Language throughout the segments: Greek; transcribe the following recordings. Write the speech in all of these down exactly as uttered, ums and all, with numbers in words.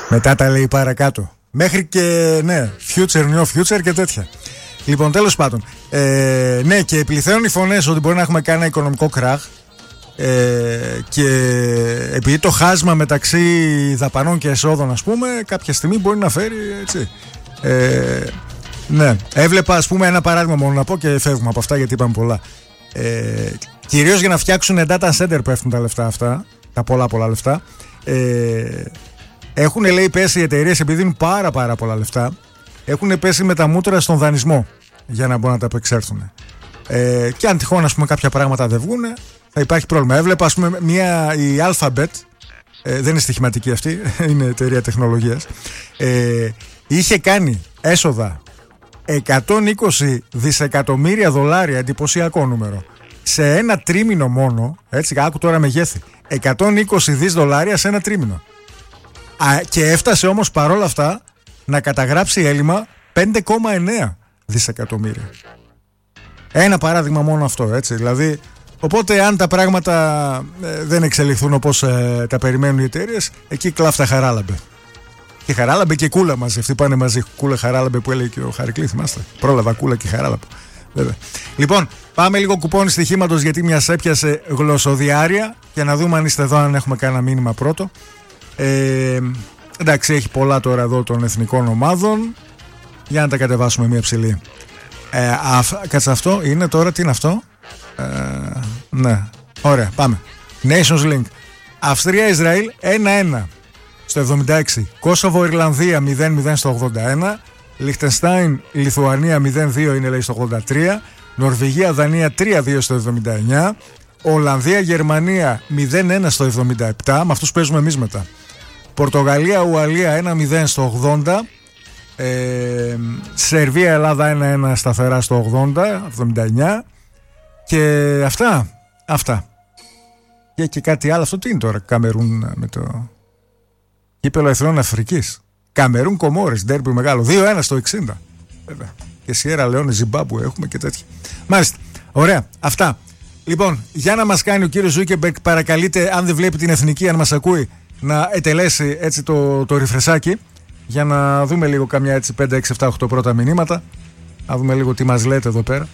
Μετά τα λέει παρακάτω. Μέχρι και, ναι, future, no future και τέτοια. Λοιπόν, τέλος πάντων. Ε, ναι, και πληθαίνουν οι φωνές ότι μπορεί να έχουμε κάνει ένα οικονομικό κράχ. Ε, και επειδή το χάσμα μεταξύ δαπανών και εσόδων, ας πούμε, κάποια στιγμή μπορεί να φέρει, έτσι. Ε, ναι, έβλεπα, ας πούμε, ένα παράδειγμα μόνο να πω και φεύγουμε από αυτά γιατί είπαμε πολλά. Ε, κυρίως για να φτιάξουν data center πέφτουν τα λεφτά αυτά, τα πολλά πολλά λεφτά. Ε, έχουν, λέει, πέσει οι εταιρείες, επειδή δίνουν πάρα πάρα πολλά λεφτά, έχουν πέσει με τα μούτρα στον δανεισμό για να μπορούν να τα απεξέλθουν. Ε, και αν τυχόν, ας πούμε, κάποια πράγματα δεν βγουν, θα υπάρχει πρόβλημα. Έβλεπα, ας πούμε, μια, η Alphabet, ε, δεν είναι στοιχηματική αυτή, είναι εταιρεία τεχνολογίας, ε, είχε κάνει έσοδα εκατόν είκοσι δισεκατομμύρια δολάρια, εντυπωσιακό νούμερο, σε ένα τρίμηνο μόνο, έτσι, άκου τώρα μεγέθη, εκατόν είκοσι δις δολάρια σε ένα τρίμηνο. Α, και έφτασε όμως παρόλα αυτά να καταγράψει έλλειμμα πέντε κόμμα εννέα δισεκατομμύρια. Ένα παράδειγμα μόνο αυτό, έτσι, δηλαδή. Οπότε αν τα πράγματα ε, δεν εξελιχθούν όπως ε, τα περιμένουν οι εταιρείες, εκεί κλάφτα Χαράλαμπε. Και Χαράλαμπε και Κούλα μαζί, αυτοί πάνε μαζί. Κούλα Χαράλαμπε που έλεγε και ο Χαρικλή, θυμάστε. Πρόλαβα Κούλα και Χαράλαμπε. Βέβαια. Λοιπόν, πάμε λίγο κουπόνι στοιχήματος γιατί μιας έπιασε γλωσσοδιάρεια για να δούμε αν είστε εδώ, αν έχουμε κανένα μήνυμα πρώτο. Ε, εντάξει, έχει πολλά τώρα εδώ των εθνικών ομάδων. Για να τα κατεβάσουμε μια ψηλή. Ε, αφ, κάτσε, αυτό είναι τώρα, τι είναι αυτό? Ε, ναι, ωραία, πάμε. Nations Link. Αυστρία-Ισραήλ ένα ένα στο εβδομήντα έξι. Κόσοβο-Ιρλανδία μηδέν μηδέν στο ογδόντα ένα. Λιχτενστάιν-Λιθουανία μηδέν δύο είναι, λέει, στο ογδόντα τρία. Νορβηγία-Δανία τρία δύο στο εβδομήντα εννιά. Ολλανδία-Γερμανία μηδέν ένα στο εβδομήντα επτά. Με αυτούς παίζουμε εμείς μετά. Πορτογαλία-Ουαλία ένα μηδέν στο ογδόντα. ε, Σερβία-Ελλάδα ένα ένα σταθερά στο ογδόντα εβδομήντα εννιά. Και αυτά, αυτά. Και, και κάτι άλλο, αυτό τι είναι τώρα? Καμερούν με το κύπελλο Εθνών Αφρικής. Καμερούν Κομόρες, ντέρμπι μεγάλο, δύο ένα στο εξήντα. Βέβαια. Και Σιέρα Λεόνε, Ζιμπάμπουε έχουμε και τέτοια. Μάλιστα, ωραία, αυτά. Λοιπόν, για να μας κάνει ο κύριος Ζούκεμπεργκ, παρακαλείτε, αν δεν βλέπει την εθνική, αν μας ακούει, να ετελέσει έτσι το, το ριφρεσάκι, για να δούμε λίγο καμιά έτσι πέντε, έξι, επτά, οκτώ πρώτα μηνύματα. Να δούμε λίγο τι μας λέτε εδώ πέρα.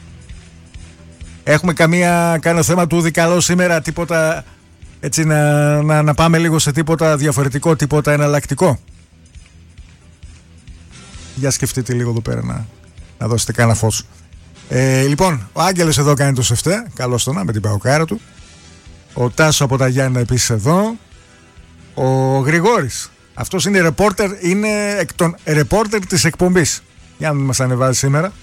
Έχουμε καμία, κάνω θέμα του Ούδη καλό σήμερα, τίποτα έτσι να, να, να πάμε λίγο σε τίποτα διαφορετικό, τίποτα εναλλακτικό? Για σκεφτείτε λίγο εδώ πέρα να, να δώσετε κάνα φως. Ε, λοιπόν, ο Άγγελος εδώ κάνει το σεφτέ, καλώς τον, με την παοκάρα του. Ο Τάσος από τα Γιάννα επίσης εδώ. Ο Γρηγόρης, αυτός είναι ρεπόρτερ, είναι εκ των ρεπόρτερ της εκπομπής. Για να μην μας ανεβάζει σήμερα.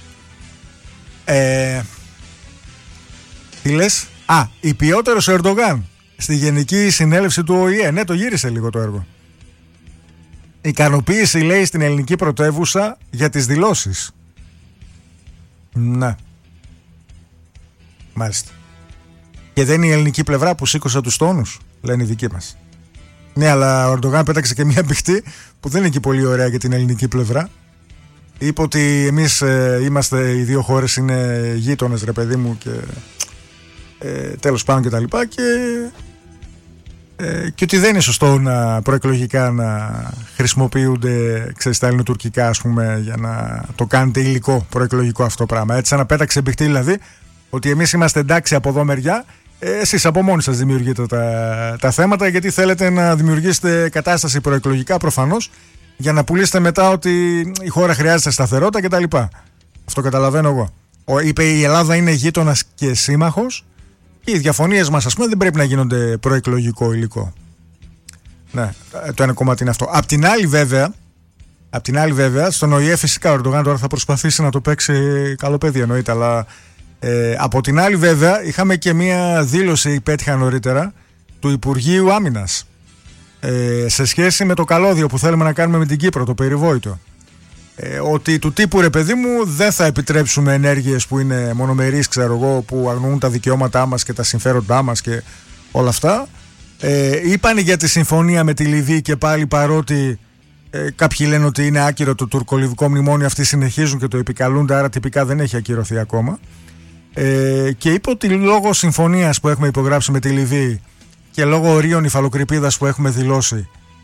Ε... Τι λες? Α, υπιότερος ο Ερντογάν στη Γενική Συνέλευση του Ο Η Ε. Ναι, το γύρισε λίγο το έργο. Ικανοποίηση, λέει, στην ελληνική πρωτεύουσα για τις δηλώσεις. Ναι. Μάλιστα. Και δεν είναι η ελληνική πλευρά που σήκωσε τους τόνους, λένε οι δικοί μας. Ναι, αλλά ο Ερντογάν πέταξε και μια μπιχτή που δεν είναι και πολύ ωραία για την ελληνική πλευρά. Είπε ότι εμείς ε, είμαστε, οι δύο χώρες είναι γείτονες, ρε παιδί μου, και ε, τέλος πάντων και τα λοιπά, και, ε, και ότι δεν είναι σωστό να προεκλογικά να χρησιμοποιούνται, ξέρεις, τα ελληνοτουρκικά, ας πούμε, για να το κάνετε υλικό προεκλογικό αυτό πράγμα. Έτσι, σαν να πέταξε μπιχτή, δηλαδή, ότι εμείς είμαστε εντάξει από εδώ μεριά, ε, εσείς από μόνοι σας δημιουργείτε τα, τα θέματα, γιατί θέλετε να δημιουργήσετε κατάσταση προεκλογικά προφανώς, για να πουλήσετε μετά ότι η χώρα χρειάζεται σταθερότητα κτλ. Αυτό καταλαβαίνω εγώ. Ο, είπε η Ελλάδα είναι γείτονας και σύμμαχος, και οι διαφωνίες μας, ας πούμε, δεν πρέπει να γίνονται προεκλογικό υλικό. Ναι, το ένα κομμάτι είναι αυτό. Απ' την άλλη βέβαια, απ' την άλλη βέβαια, στον Ο Η Ε φυσικά ο Ερντογάν τώρα θα προσπαθήσει να το παίξει καλό παιδί, εννοείται, αλλά ε, από την άλλη βέβαια είχαμε και μία δήλωση, πέτυχα νωρίτερα, του Υπουργείου Άμυνας, ε, σε σχέση με το καλώδιο που θέλουμε να κάνουμε με την Κύπρο, το περιβόητο. Ε, ότι του τύπου, ρε παιδί μου, δεν θα επιτρέψουμε ενέργειες που είναι μονομερείς, ξέρω εγώ, που αγνοούν τα δικαιώματά μας και τα συμφέροντά μας και όλα αυτά. Ε, είπαν για τη συμφωνία με τη Λιβύη και πάλι, παρότι ε, κάποιοι λένε ότι είναι άκυρο το τουρκολιβικό μνημόνιο, αυτοί συνεχίζουν και το επικαλούνται, άρα τυπικά δεν έχει ακυρωθεί ακόμα. Ε, και είπε ότι λόγω συμφωνίας που έχουμε υπογράψει με τη Λιβύη και λόγω ορίων υφαλοκρηπίδας που έχουμε δηλώσει,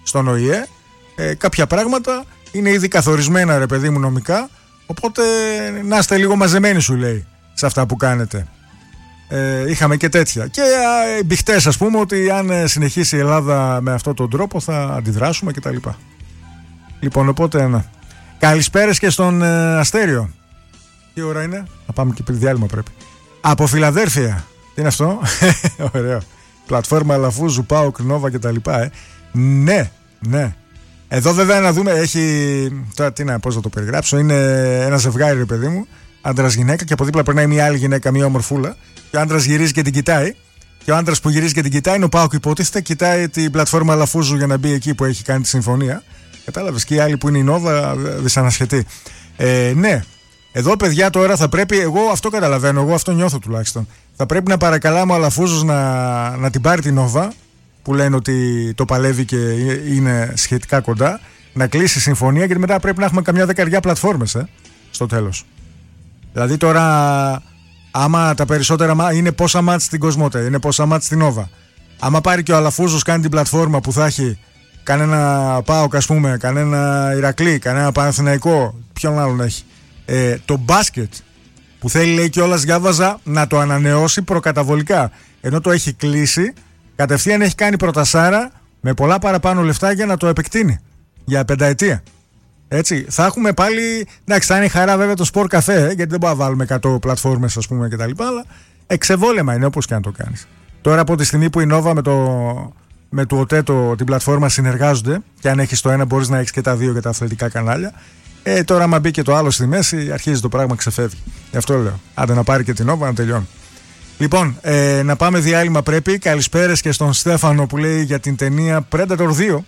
στον Ο Η Ε. Ε, κάποια πράγματα είναι ήδη καθορισμένα, ρε παιδί μου, νομικά. Οπότε να είστε λίγο μαζεμένοι, σου λέει, σε αυτά που κάνετε. Ε, είχαμε και τέτοια. Και ε, μπιχτές, ας πούμε, ότι αν συνεχίσει η Ελλάδα με αυτόν τον τρόπο θα αντιδράσουμε κτλ. Λοιπόν, οπότε να. Καλησπέρες και στον ε, Αστέριο. Τι ώρα είναι? Να πάμε και πριν διάλειμμα πρέπει. Από Φιλαδέρφια. Τι είναι αυτό? Ωραίο. Πλατφόρμα Αλαφούζου, ΠΑΟΚ, Νόβα κτλ. Ε. Ναι, ναι. Εδώ βέβαια να δούμε, έχει. Τώρα τι να, πώς να το περιγράψω. Είναι ένα ζευγάρι, ρε παιδί μου. Άντρας γυναίκα, και από δίπλα περνάει μια άλλη γυναίκα, μια ομορφούλα. Και ο άντρας γυρίζει και την κοιτάει. Και ο άντρας που γυρίζει και την κοιτάει είναι ο ΠΑΟΚ, υποτίθεται. Κοιτάει την πλατφόρμα Αλαφούζου για να μπει εκεί που έχει κάνει τη συμφωνία. Κατάλαβες? Και η άλλη που είναι η Νόβα δυσανασχετή. Ε, ναι. Εδώ, παιδιά, τώρα θα πρέπει. Εγώ αυτό καταλαβαίνω, εγώ αυτό νιώθω τουλάχιστον. Θα πρέπει να παρακαλάμε ο Αλαφούζος να, να την πάρει την Νόβα, που λένε ότι το παλεύει και είναι σχετικά κοντά, να κλείσει συμφωνία, γιατί μετά πρέπει να έχουμε καμιά δεκαριά πλατφόρμες ε, στο τέλος. Δηλαδή τώρα, άμα τα περισσότερα είναι πόσα μάτς στην Κοσμότε, είναι πόσα μάτς στην Νόβα. Άμα πάρει και ο Αλαφούζος κάνει την πλατφόρμα που θα έχει κανένα ΠΑΟΚ, ας πούμε, κανένα Ηρακλή, κανένα Παναθηναϊκό, ποιον άλλον έχει. Ε, το μπάσκετ που θέλει, λέει κιόλας, διάβαζα, να το ανανεώσει προκαταβολικά. Ενώ το έχει κλείσει, κατευθείαν έχει κάνει πρωτασάρα με πολλά παραπάνω λεφτά για να το επεκτείνει για πενταετία. Έτσι, θα έχουμε πάλι. Εντάξει, θα είναι χαρά βέβαια το Sport Café, ε, γιατί δεν μπορούμε να βάλουμε εκατό πλατφόρμες, ας πούμε, κτλ. Αλλά εξεβόλεμα είναι, όπως και να το κάνεις. Τώρα από τη στιγμή που η Nova με το, με το ΟΤΕ το, την πλατφόρμα συνεργάζονται, και αν έχεις το ένα μπορείς να έχεις και τα δύο για τα αθλητικά κανάλια. Ε, τώρα, άμα μπει και το άλλο στη μέση, αρχίζει το πράγμα, ξεφεύγει. Γι' αυτό λέω. Άντε να πάρει και την Nova να τελειώνει. Λοιπόν, ε, να πάμε διάλειμμα πρέπει. Καλησπέρες και στον Στέφανο που λέει για την ταινία Predator δύο.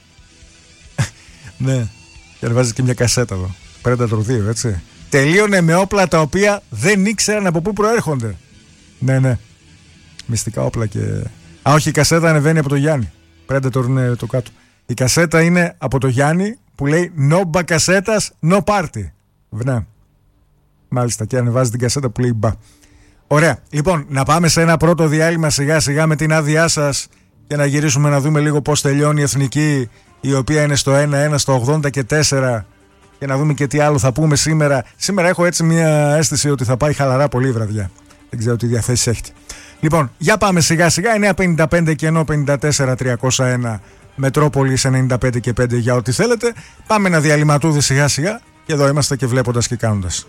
Ναι, και βάζει και μια κασέτα εδώ. Predator δύο, έτσι. Τελείωνε με όπλα τα οποία δεν ήξεραν από πού προέρχονται. Ναι, ναι. Μυστικά όπλα και. Α, όχι, η κασέτα ανεβαίνει από το Γιάννη. Predator είναι το κάτω. Η κασέτα είναι από το Γιάννη που λέει no μπακασέτας, no party. Ναι. Μάλιστα, και ανεβάζει την κασέτα που λέει μπα. Ωραία. Λοιπόν, να πάμε σε ένα πρώτο διάλειμμα σιγά σιγά με την άδειά σας και να γυρίσουμε να δούμε λίγο πώς τελειώνει η Εθνική, η οποία είναι στο ένα ένα, στο ογδόντα τέσσερα, και να δούμε και τι άλλο θα πούμε σήμερα. Σήμερα έχω έτσι μια αίσθηση ότι θα πάει χαλαρά πολύ βραδιά. Δεν ξέρω τι διαθέσεις έχετε. Λοιπόν, για πάμε σιγά σιγά. εννιά πενήντα πέντε και ενώ πενήντα τέσσερα τριακόσια ένα, Μετρόπολης ενενήντα πέντε και πέντε για ό,τι θέλετε. Πάμε ένα διαλυματούδι σιγά σιγά και εδώ είμαστε και βλέποντας και κάνοντας.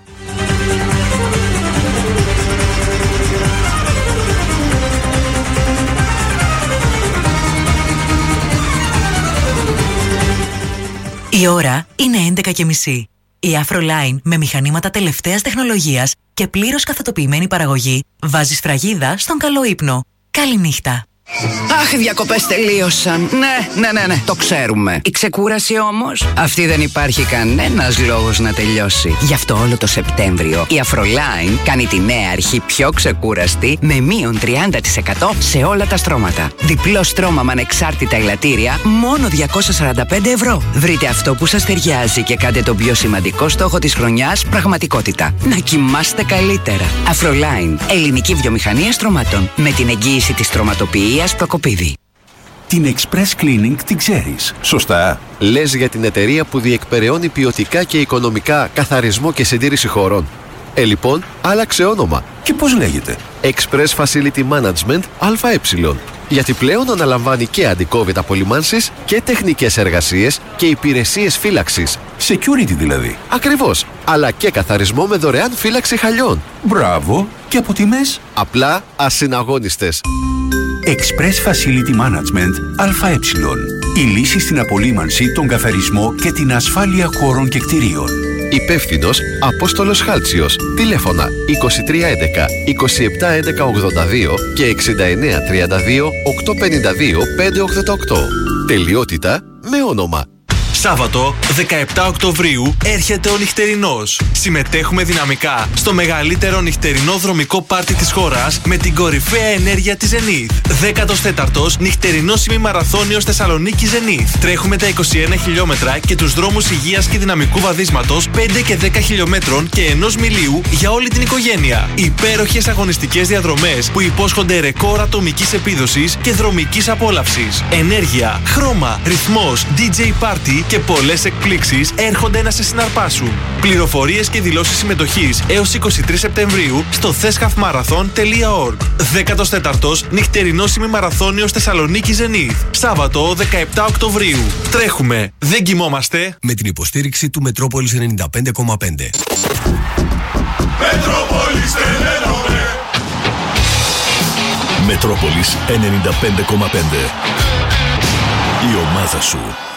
Η ώρα είναι έντεκα και μισή. Η Afroline με μηχανήματα τελευταίας τεχνολογίας και πλήρως καθετοποιημένη παραγωγή βάζει σφραγίδα στον καλό ύπνο. Καληνύχτα. Αχ, οι διακοπές τελείωσαν. Ναι, ναι, ναι, ναι, το ξέρουμε. Η ξεκούραση όμως, αυτή δεν υπάρχει κανένας λόγος να τελειώσει. Γι' αυτό όλο το Σεπτέμβριο η Afroline κάνει τη νέα αρχή πιο ξεκούραστη με μείον τριάντα τοις εκατό σε όλα τα στρώματα. Διπλό στρώμα με ανεξάρτητα ελαττήρια, μόνο διακόσια σαράντα πέντε ευρώ. Βρείτε αυτό που σας ταιριάζει και κάντε τον πιο σημαντικό στόχο της χρονιάς πραγματικότητα. Να κοιμάστε καλύτερα. Afroline, ελληνική βιομηχανία στρωμάτων. Με την εγγύηση της στρωματοποιίας Προκοπίδη. Την Express Cleaning την ξέρεις, σωστά? Λες για την εταιρεία που διεκπεραιώνει ποιοτικά και οικονομικά καθαρισμό και συντήρηση χωρών. Ε, λοιπόν, άλλαξε όνομα. Και πώς λέγεται? Express Facility Management ΑΕ. Γιατί πλέον αναλαμβάνει και αντικόβητα απολυμάνσεις και τεχνικές εργασίες και υπηρεσίες φύλαξης. Security δηλαδή. Ακριβώς. Αλλά και καθαρισμό με δωρεάν φύλαξη χαλιών. Μπράβο. Και από τιμές? Απλά ασυναγώνιστες. Express Facility Management ΑΕ. Η λύση στην απολύμανση, τον καθαρισμό και την ασφάλεια χώρων και κτηρίων. Υπεύθυνος Απόστολος Χάλτσιος. Τηλέφωνα είκοσι τρία έντεκα είκοσι επτά έντεκα ογδόντα δύο και εξήντα εννέα τριάντα δύο οκτακόσια πενήντα δύο πεντακόσια ογδόντα οκτώ. Τελειότητα με όνομα. Σάββατο δεκαεπτά Οκτωβρίου έρχεται ο νυχτερινός. Συμμετέχουμε δυναμικά στο μεγαλύτερο νυχτερινό δρομικό πάρτι της χώρας με την κορυφαία ενέργεια της Zenith. δέκατος τέταρτος νυχτερινός ημιμαραθώνιος Θεσσαλονίκη Zenith. Τρέχουμε τα είκοσι ένα χιλιόμετρα και τους δρόμους υγείας και δυναμικού βαδίσματος πέντε και δέκα χιλιόμετρων και ενός μιλίου για όλη την οικογένεια. Υπέροχες αγωνιστικές διαδρομές που υπόσχονται ρεκόρ ατομικής επίδοσης και δρομικής απόλαυσης. Ενέργεια, χρώμα, ρυθμός, ντι τζέι Party και πολλές εκπλήξεις έρχονται να σε συναρπάσουν. Πληροφορίες και δηλώσεις συμμετοχής έως είκοσι τρεις Σεπτεμβρίου στο theshafmarathon τελεία org. δέκατος τέταρτος νυχτερινός ημιμαραθώνιος Θεσσαλονίκη Zenith. Σάββατο δεκαεπτά Οκτωβρίου. Τρέχουμε, δεν κοιμόμαστε. Με την υποστήριξη του Μετρόπολης ενενήντα πέντε κόμμα πέντε. Μετρόπολης τελένομαι. Μετρόπολης ενενήντα πέντε κόμμα πέντε. Η ομάδα σου.